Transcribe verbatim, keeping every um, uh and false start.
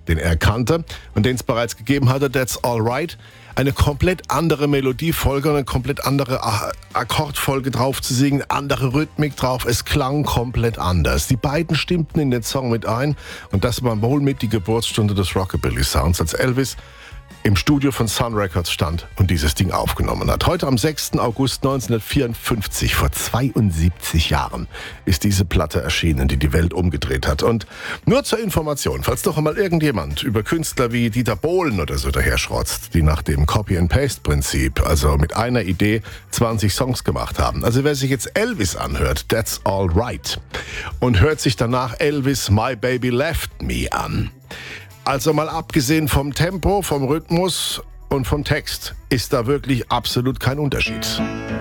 den er kannte und den es bereits gegeben hatte, That's Alright, eine komplett andere Melodiefolge und eine komplett andere Akkordfolge drauf zu singen, andere Rhythmik drauf. Es klang komplett anders. Die beiden stimmten in den Song mit ein und das war wohl mit die Geburtsstunde des Rockabilly-Sounds, als Elvis im Studio von Sun Records stand und dieses Ding aufgenommen hat. Heute am sechsten August neunzehnhundertvierundfünfzig, vor zweiundsiebzig Jahren, ist diese Platte erschienen, die die Welt umgedreht hat. Und nur zur Information, falls doch einmal irgendjemand über Künstler wie Dieter Bohlen oder so daherschrotzt, die nach dem Copy-and-Paste-Prinzip, also mit einer Idee, zwanzig Songs gemacht haben. Also wer sich jetzt Elvis anhört, That's Alright, und hört sich danach Elvis My Baby Left Me an. Also mal abgesehen vom Tempo, vom Rhythmus und vom Text ist da wirklich absolut kein Unterschied.